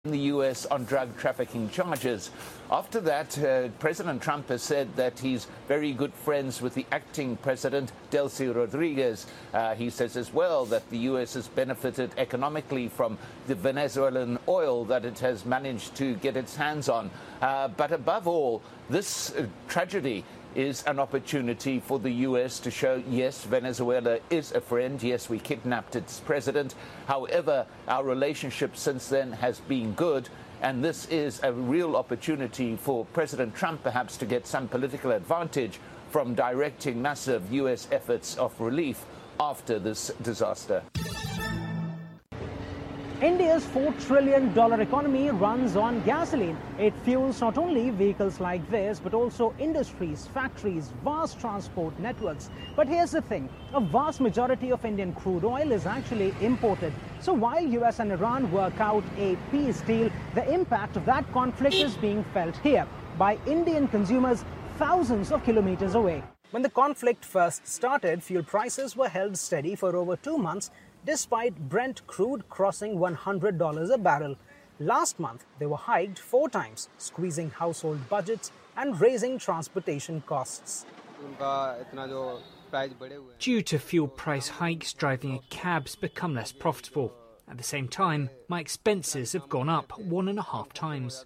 in the U.S. on drug trafficking charges. After that, President Trump has said that he's very good friends with the acting president, Delcy Rodriguez. He says as well that the U.S. has benefited economically from the Venezuelan oil that it has managed to get its hands on. But above all, this tragedy is an opportunity for the U.S. to show, yes, Venezuela is a friend. Yes, we kidnapped its president. However, our relationship since then has been good. And this is a real opportunity for President Trump perhaps to get some political advantage from directing massive U.S. efforts of relief after this disaster. India's $4 trillion economy runs on gasoline. It fuels not only vehicles like this, but also industries, factories, vast transport networks. But here's the thing, a vast majority of Indian crude oil is actually imported. So while US and Iran work out a peace deal, the impact of that conflict is being felt here by Indian consumers thousands of kilometers away. When the conflict first started, fuel prices were held steady for over 2 months, despite Brent crude crossing $100 a barrel. Last month, they were hiked 4 times, squeezing household budgets and raising transportation costs. Due to fuel price hikes, driving a cab's become less profitable. At the same time, my expenses have gone up 1.5 times.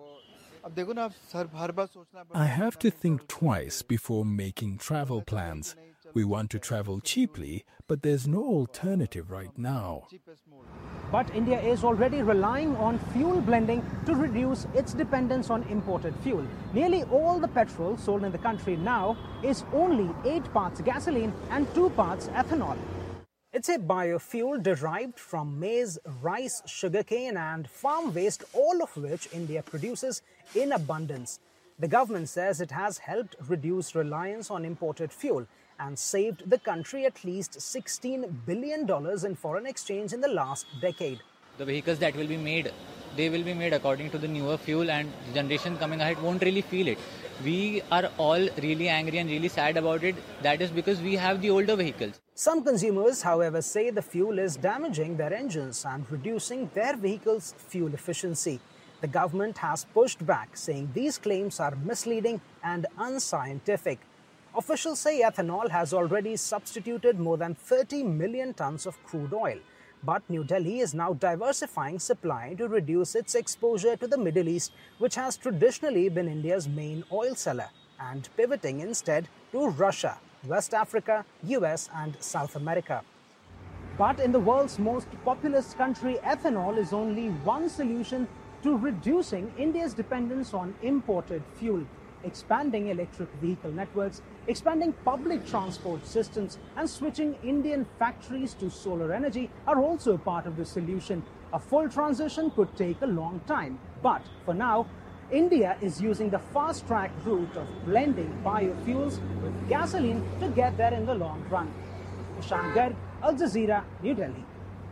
I have to think twice before making travel plans. We want to travel cheaply, but there's no alternative right now. But India is already relying on fuel blending to reduce its dependence on imported fuel. Nearly all the petrol sold in the country now is only 8 parts gasoline and 2 parts ethanol. It's a biofuel derived from maize, rice, sugarcane and farm waste, all of which India produces in abundance. The government says it has helped reduce reliance on imported fuel and saved the country at least $16 billion in foreign exchange in the last decade. The vehicles that will be made, they will be made according to the newer fuel, and the generation coming ahead won't really feel it. We are all really angry and really sad about it. That is because we have the older vehicles. Some consumers, however, say the fuel is damaging their engines and reducing their vehicles' fuel efficiency. The government has pushed back, saying these claims are misleading and unscientific. Officials say ethanol has already substituted more than 30 million tons of crude oil. But New Delhi is now diversifying supply to reduce its exposure to the Middle East, which has traditionally been India's main oil seller, and pivoting instead to Russia, West Africa, US and South America. But in the world's most populous country, ethanol is only one solution to reducing India's dependence on imported fuel. Expanding electric vehicle networks, expanding public transport systems, and switching Indian factories to solar energy are also part of the solution. A full transition could take a long time, but for now, India is using the fast-track route of blending biofuels with gasoline to get there in the long run. Ishan Garg, Al Jazeera, New Delhi.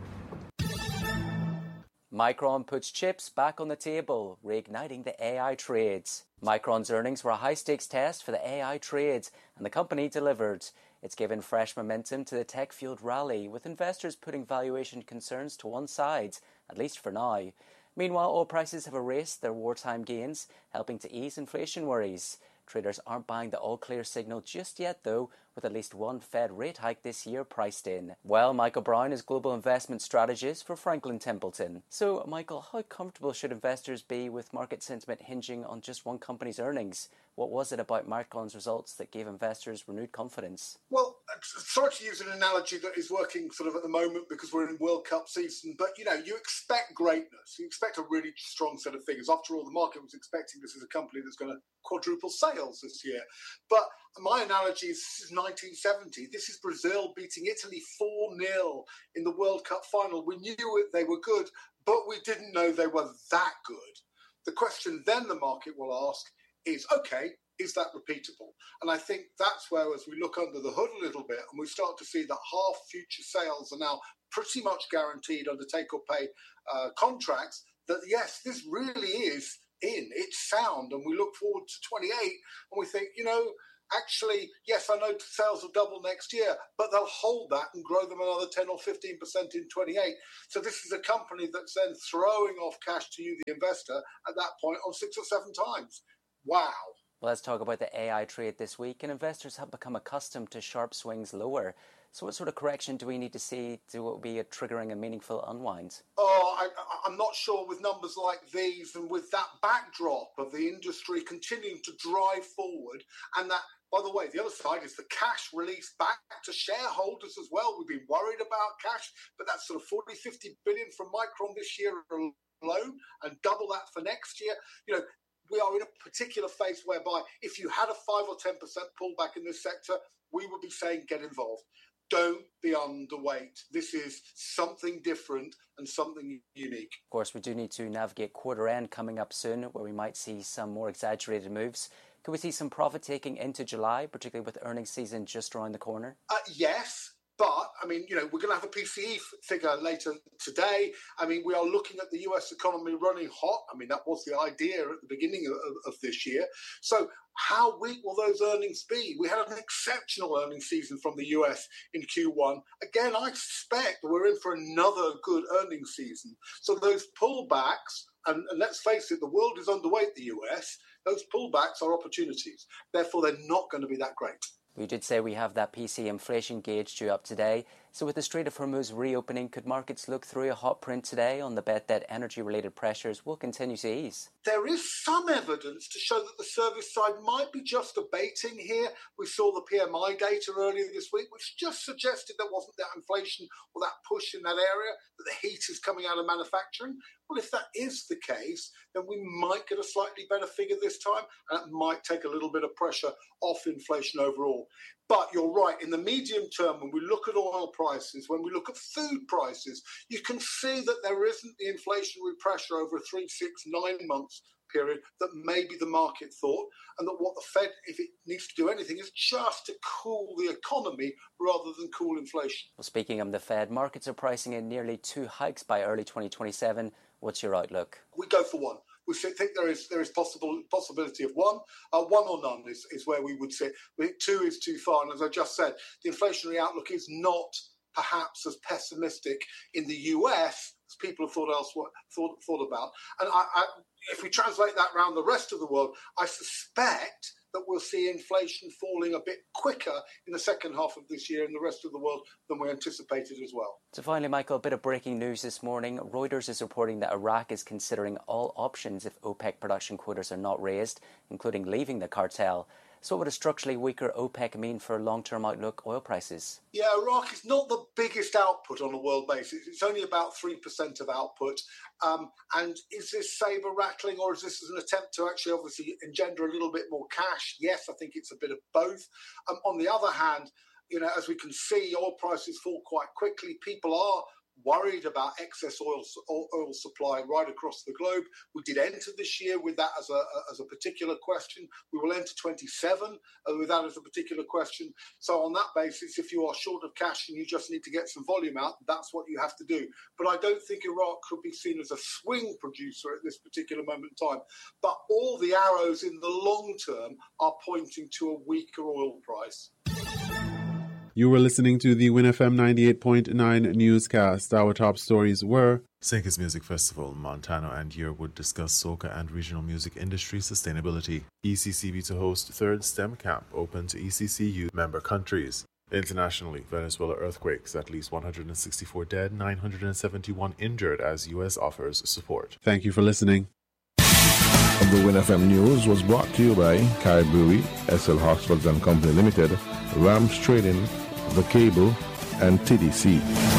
Micron puts chips back on the table, reigniting the AI trades. Micron's earnings were a high-stakes test for the AI trades, and the company delivered. It's given fresh momentum to the tech-fueled rally, with investors putting valuation concerns to one side, at least for now. Meanwhile, oil prices have erased their wartime gains, helping to ease inflation worries. Traders aren't buying the all-clear signal just yet, though, with at least one Fed rate hike this year priced in. Well, Michael Brown is Global Investment Strategist for Franklin Templeton. So, Michael, how comfortable should investors be with market sentiment hinging on just one company's earnings? What was it about Micron's results that gave investors renewed confidence? Well, sorry to use an analogy that is working sort of at the moment because we're in World Cup season, but, you expect greatness. You expect a really strong set of figures. After all, the market was expecting this as a company that's going to quadruple sales this year. But my analogy is this is 1970. This is Brazil beating Italy 4-0 in the World Cup final. We knew they were good, but we didn't know they were that good. The question then the market will ask is, okay, is that repeatable? And I think that's where, as we look under the hood a little bit and we start to see that half future sales are now pretty much guaranteed under take-or-pay contracts, that yes, this really is it's sound. And we look forward to 28 and we think, actually, yes, I know sales will double next year, but they'll hold that and grow them another 10 or 15% in 28. So this is a company that's then throwing off cash to you, the investor, at that point on 6 or 7 times. Wow. Well, let's talk about the AI trade this week. And investors have become accustomed to sharp swings lower. So what sort of correction do we need to see to be triggering a meaningful unwind? I'm not sure with numbers like these and with that backdrop of the industry continuing to drive forward. And that, by the way, the other side is the cash release back to shareholders as well. We've been worried about cash, but that's sort of 40, 50 billion from Micron this year alone and double that for next year. You know, we are in a particular phase whereby if you had a 5 or 10% pullback in this sector, we would be saying get involved. Don't be underweight. This is something different and something unique. Of course, we do need to navigate quarter end coming up soon, where we might see some more exaggerated moves. Could we see some profit taking into July, particularly with earnings season just around the corner? Yes. But, I mean, you know, we're going to have a PCE figure later today. I mean, we are looking at the US economy running hot. I mean, that was the idea at the beginning of this year. So how weak will those earnings be? We had an exceptional earnings season from the US in Q1. Again, I suspect we're in for another good earnings season. So those pullbacks, and let's face it, the world is underweight the US. Those pullbacks are opportunities. Therefore, they're not going to be that great. We did say we have that PC inflation gauge due up today. So with the Strait of Hormuz reopening, could markets look through a hot print today on the bet that energy-related pressures will continue to ease? There is some evidence to show that the service side might be just abating here. We saw the PMI data earlier this week, which just suggested there wasn't that inflation or that push in that area, that the heat is coming out of manufacturing. Well, if that is the case, then we might get a slightly better figure this time, and it might take a little bit of pressure off inflation overall. But you're right, in the medium term, when we look at oil prices, when we look at food prices, you can see that there isn't the inflationary pressure over a 3, 6, 9 months period that maybe the market thought, and that what the Fed, if it needs to do anything, is just to cool the economy rather than cool inflation. Well, speaking of the Fed, markets are pricing in nearly 2 hikes by early 2027. What's your outlook? We go for one. We think there is possibility of one or none is where we would sit. We think 2 is too far, and as I just said, the inflationary outlook is not perhaps as pessimistic in the US as people have thought about. And if we translate that around the rest of the world, I suspect that we'll see inflation falling a bit quicker in the second half of this year in the rest of the world than we anticipated as well. So finally, Michael, a bit of breaking news this morning. Reuters is reporting that Iraq is considering all options if OPEC production quotas are not raised, including leaving the cartel. So what would a structurally weaker OPEC mean for long-term outlook oil prices? Yeah, Iraq is not the biggest output on a world basis. It's only about 3% of output. And is this saber-rattling, or is this an attempt to actually obviously engender a little bit more cash? Yes, I think it's a bit of both. On the other hand, you know, as we can see, oil prices fall quite quickly. People are worried about excess oil supply right across the globe. We did enter this year with that as a particular question. We will enter 27 with that as a particular question. So on that basis, if you are short of cash and you just need to get some volume out, that's what you have to do. But I don't think Iraq could be seen as a swing producer at this particular moment in time. But all the arrows in the long term are pointing to a weaker oil price. You were listening to the WinFM 98.9 newscast. Our top stories were: Sinkers Music Festival, Montano and Yearwood discuss soca and regional music industry sustainability. ECCB to host third STEM camp open to ECCU member countries. Internationally, Venezuela earthquakes, at least 164 dead, 971 injured as U.S. offers support. Thank you for listening. The WinFM News was brought to you by Kai Brewery, SL Hochschild & Company Limited, Rams Trading, The Cable, and TDC.